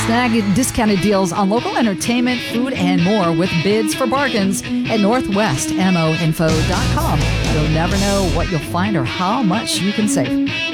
Snag discounted deals on local entertainment, food, and more with bids for bargains at northwestmoinfo.com. You'll never know what you'll find or how much you can save.